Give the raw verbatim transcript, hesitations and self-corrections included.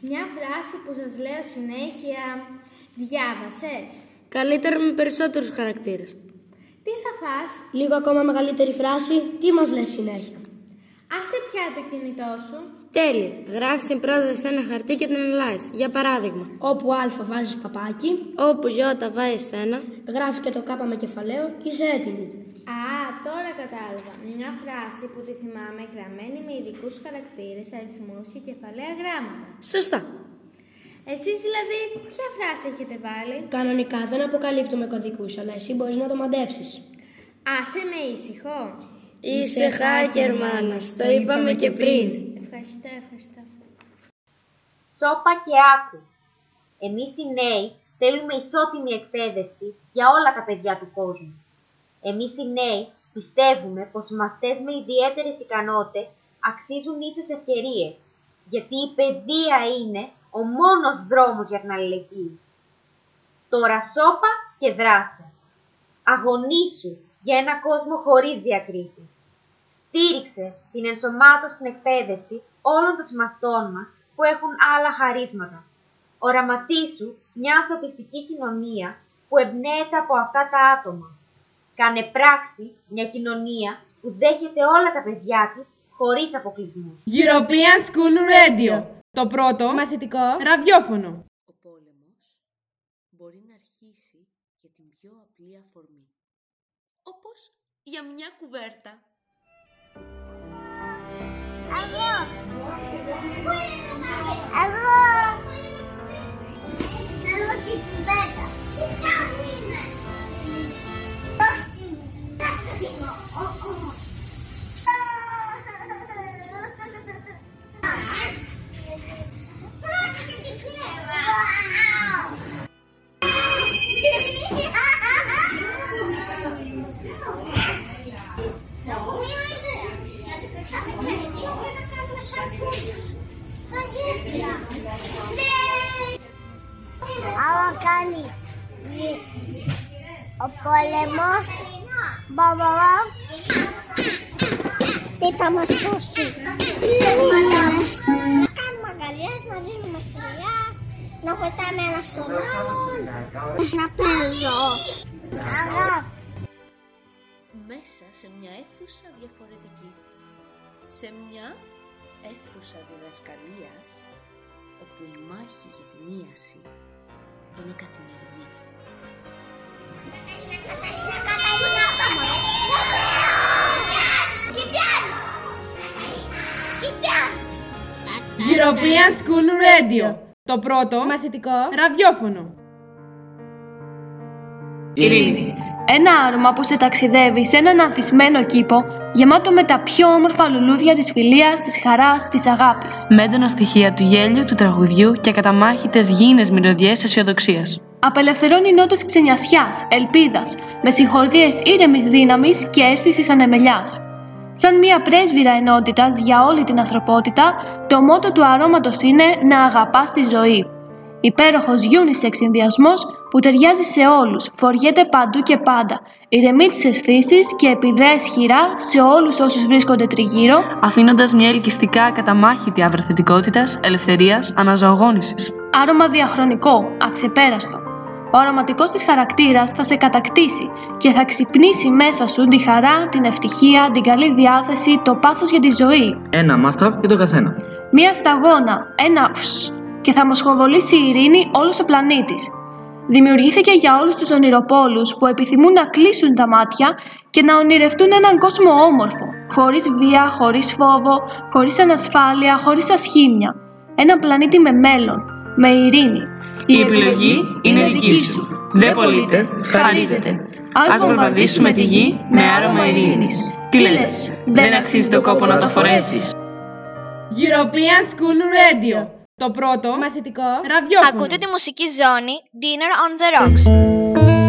Μια φράση που σας λέω συνέχεια. Διάβασες? Καλύτερα με περισσότερους χαρακτήρες. Τι θα φας? Λίγο ακόμα μεγαλύτερη φράση. Τι μας λες συνέχεια? Άσε πια το κινητό σου. Τέλεια. Γράφεις την πρόταση σε ένα χαρτί και την αλλάζεις. Για παράδειγμα, Όπου α βάζεις παπάκι, όπου Ι βάζεις ένα, γράφεις και το κάπα με κεφαλαίο και είσαι έτοιμη. Α, τώρα κατάλαβα. Μια φράση που τη θυμάμαι γραμμένη με ειδικούς χαρακτήρες, αριθμούς και κεφαλαία γράμματα. Σωστά. Εσείς δηλαδή, ποια φράση έχετε βάλει? Κανονικά δεν αποκαλύπτουμε κωδικούς, αλλά εσύ μπορείς να το μαντέψεις. Άσε με ήσυχο. Είσαι hacker, μάνα. Το είπαμε και πριν. Ευχαριστώ, ευχαριστώ. Σώπα και άκου. Εμείς οι νέοι θέλουμε ισότιμη εκπαίδευση για όλα τα παιδιά του κόσμου. Εμείς οι νέοι πιστεύουμε πως οι μαθητές με ιδιαίτερες ικανότητες αξίζουν ίσες ευκαιρίες, γιατί η παιδεία είναι ο μόνος δρόμος για την αλληλεγγύη. Τώρα σώπα και δράσε. Αγωνίσου για ένα κόσμο χωρίς διακρίσεις. Στήριξε την ενσωμάτωση στην εκπαίδευση όλων των συμμαθητών μας που έχουν άλλα χαρίσματα. Οραματίσου μια ανθρωπιστική κοινωνία που εμπνέεται από αυτά τα άτομα. Κάνε πράξη μια κοινωνία που δέχεται όλα τα παιδιά της χωρίς αποκλεισμούς. European School Radio. Το πρώτο μαθητικό ραδιόφωνο. Ο πόλεμος μπορεί να αρχίσει για την πιο απλή αφορμή. Όπως για μια κουβέρτα. Εγώ! Πού είναι το μάγκετ? Εγώ! Θέλω την κουβέρτα. Τι πιάνου είναι? Όχι! Δες το δίνω. Πρόσεχε τη φλέβα. Άμα κάνει ο πόλεμος, μπαμπαμπα, τι θα μας σώσει? Να κάνουμε αγκαλιές, να δίνουμε φιλιά, να πετάμε ένα στον άλλον, να παίζω. Αγάπη. Μέσα σε μια αίθουσα διαφορετική. Σε μια αίθουσα διδασκαλίας, όπου η μάχη για την ίαση είναι καθημερινή. Καταρίνα, Καταρίνα, Καταρίνα, πάμε! Κισιάν! Κισιάν! European School Radio. Το πρώτο μαθητικό ραδιόφωνο. Ειρήνη. Ένα άρωμα που σε ταξιδεύει σε έναν ανθισμένο κήπο, γεμάτο με τα πιο όμορφα λουλούδια της φιλίας, της χαράς, της αγάπης. Με έντονα στοιχεία του γέλιου, του τραγουδιού και ακαταμάχητες γήινες μυρωδιές αισιοδοξίας. Απελευθερώνει νότες ξενιασιάς, ελπίδας, με συγχορδίες ήρεμης δύναμης και αίσθησης ανεμελιάς. Σαν μια πρέσβυρα ενότητας για όλη την ανθρωπότητα, το μότο του αρώματος είναι να αγαπάς τη ζωή. Υπέροχος unisex συνδυασμός που ταιριάζει σε όλους, φοριέται παντού και πάντα, ηρεμεί τις αισθήσεις και επιδρά ισχυρά σε όλους όσους βρίσκονται τριγύρω, αφήνοντας μια ελκυστικά ακαταμάχητη άβρα θετικότητας, ελευθερίας, αναζωογόνησης. Άρωμα διαχρονικό, αξεπέραστο. Ο αρωματικός της χαρακτήρας θα σε κατακτήσει και θα ξυπνήσει μέσα σου τη χαρά, την ευτυχία, την καλή διάθεση, το πάθος για τη ζωή. Ένα must-have για τον καθένα. Μία σταγόνα, ένα φσ, και θα μοσχοβολήσει η ειρήνη όλος ο πλανήτης. Δημιουργήθηκε για όλους τους ονειροπόλους που επιθυμούν να κλείσουν τα μάτια και να ονειρευτούν έναν κόσμο όμορφο, χωρίς βία, χωρίς φόβο, χωρίς ανασφάλεια, χωρίς ασχήμια. Έναν πλανήτη με μέλλον, με ειρήνη. Η επιλογή είναι δική σου. Δεν πωλείται, χαρίζεται. Ας βομβαρδίσουμε τη γη με άρωμα ειρήνης. Τι λες, δεν αξίζει το κόπο να το φορέσεις? European School Radio. Το πρώτο μαθητικό ραδιόφωνο. Ακούτε τη μουσική ζώνη Dinner on the Rocks.